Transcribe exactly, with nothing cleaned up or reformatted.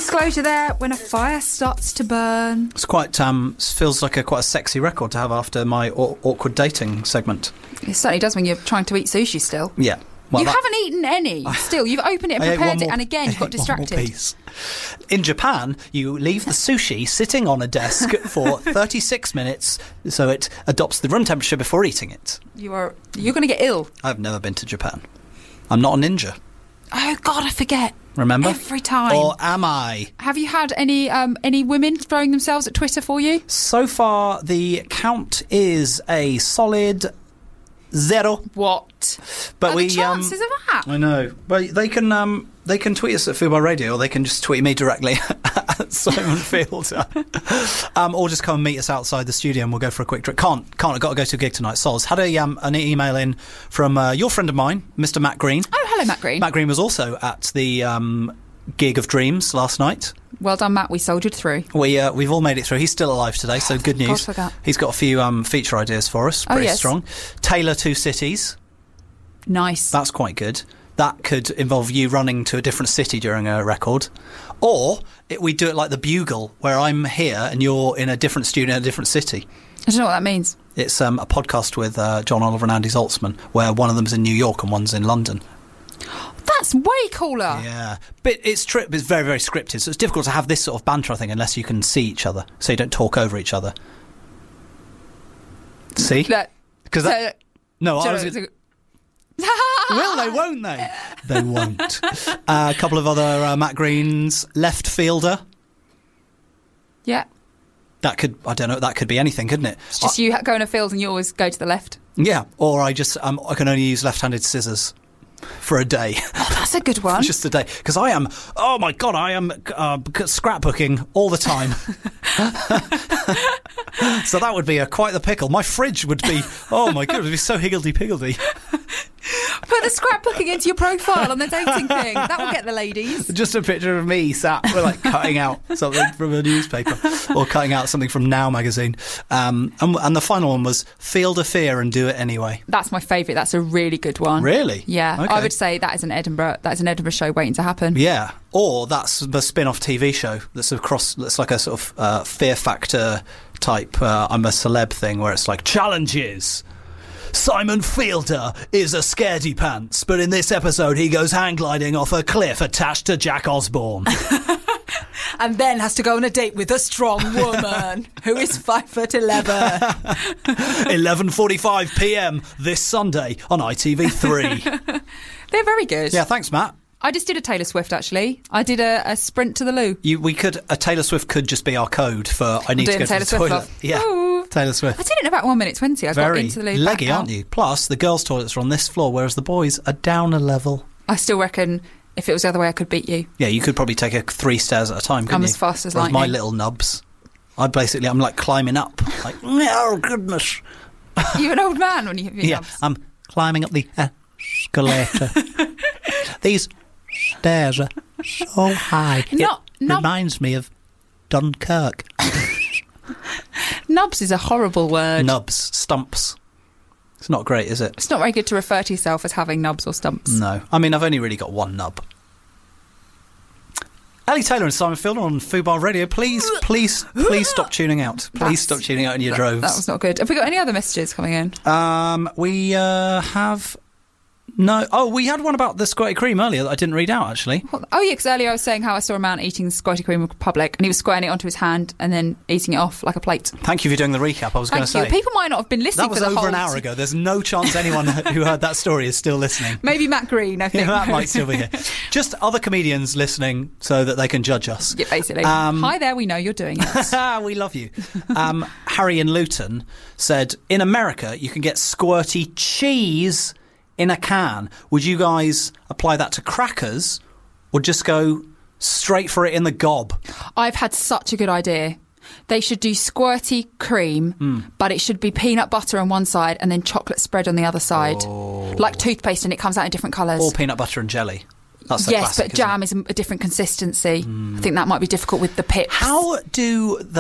disclosure there, when a fire starts to burn. It's quite, um, feels like a quite a sexy record to have after my aw- awkward dating segment. It certainly does when you're trying to eat sushi still. Yeah. Well, you that, haven't eaten any. Still, you've opened it and prepared it, more, and again, you've got distracted. In Japan, you leave the sushi sitting on a desk for thirty-six minutes so it adopts the room temperature before eating it. You are, you're going to get ill. I've never been to Japan. I'm not a ninja. Oh, God, I forget. Remember? Every time. Or am I? Have you had any um, any women throwing themselves at Twitter for you? So far, the count is a solid zero. What? But are we the chances um, of that? I know. But they can um, they can tweet us at Fubar Radio, or they can just tweet me directly at Simon Fielder, um, or just come and meet us outside the studio and we'll go for a quick drink. Can't can't. I've got to go to a gig tonight. Soz had a um, an email in from uh, your friend of mine, Mister Matt Green. Oh, hello, Matt Green. Matt Green was also at the um, gig of dreams last night. Well done, Matt. We soldiered through. We uh, we've all made it through. He's still alive today, so good news. God, forgot. He's got a few um, feature ideas for us. Pretty oh, yes. strong. Taylor Two Cities. Nice. That's quite good. That could involve you running to a different city during a record. Or it, we do it like the Bugle, where I'm here and you're in a different studio in a different city. I don't know what that means. It's um, a podcast with uh, John Oliver and Andy Zaltzman, where one of them's in New York and one's in London. That's way cooler. Yeah. But it's, tri- it's very, very scripted, so it's difficult to have this sort of banter, I think, unless you can see each other, so you don't talk over each other. See? Because that... So, no, so, I was... so, Will they, won't they? They won't. Uh, a couple of other uh, Matt Green's Left Fielder. Yeah. That could, I don't know, that could be anything, couldn't it? It's just I, you go in a field and you always go to the left. Yeah, or I just, um, I can only use left-handed scissors for a day. Oh, that's a good one. Just a day. Because I am, oh my God, I am uh, scrapbooking all the time. So that would be a, quite the pickle. My fridge would be, oh my God, it would be so higgledy-piggledy. Put the scrapbooking into your profile on the dating thing. That will get the ladies. Just a picture of me sat, we're like cutting out something from a newspaper or cutting out something from Now magazine. Um, and, and the final one was Field of Fear and Do It Anyway. That's my favourite. That's a really good one. Really? Yeah. Okay. I would say that is an Edinburgh. That is an Edinburgh show waiting to happen. Yeah. Or that's the spin-off T V show that's across. That's like a sort of uh, Fear Factor type. Uh, I'm a celeb thing where it's like challenges. Simon Fielder is a scaredy pants, but in this episode he goes hang gliding off a cliff attached to Jack Osborne. And then has to go on a date with a strong woman who is five foot eleven. eleven forty-five p.m. this Sunday on I T V three. They're very good. Yeah, thanks, Matt. I just did a Taylor Swift, actually. I did a, a sprint to the loo. You, we could. A Taylor Swift could just be our code for I need to go to Taylor the Swift toilet. off. Yeah, Ooh. Taylor Swift. I did it in about one minute twenty. I Very got into the loo. leggy, back aren't out. you? Plus, the girls' toilets are on this floor, whereas the boys are down a level. I still reckon if it was the other way, I could beat you. Yeah, you could probably take a three stairs at a time. Couldn't I'm you? as fast as Whereas my lightning. little nubs. I basically, I'm like climbing up. Like, oh goodness. You're an old man when you have your Yeah, nubs. I'm climbing up the escalator. These stairs are so high. Not- it nub- reminds me of Dunkirk. Nubs is a horrible word. Nubs, stumps. It's not great, is it? It's not very good to refer to yourself as having nubs or stumps. No. I mean, I've only really got one nub. Ali Taylor and Simon Fielder on Fubar Radio. Please, please, please stop tuning out. Please That's- stop tuning out in your that, droves. That was not good. Have we got any other messages coming in? Um, we uh, have... No. Oh, we had one about the squirty cream earlier that I didn't read out, actually. What- Oh, yeah, because earlier I was saying how I saw a man eating squirty cream in public and he was squirting it onto his hand and then eating it off like a plate. Thank you for doing the recap, I was going to Thank say. you. People might not have been listening That was for the over whole an hour t- ago. There's no chance anyone who heard that story is still listening. Maybe Matt Green, I think. Yeah, that might still be here. Just other comedians listening so that they can judge us. Yeah, basically. Um, Hi there, we know you're doing it. We love you. Um, Harry in Luton said, in America, you can get squirty cheese in a can. Would you guys apply that to crackers or just go straight for it in the gob? I've had such a good idea. They should do squirty cream, Mm. but it should be peanut butter on one side and then chocolate spread on the other side. Oh. Like toothpaste, and it comes out in different colours. Or peanut butter and jelly. That's the yes, classic, but jam is a, a different consistency. I think that might be difficult with the pips. How do they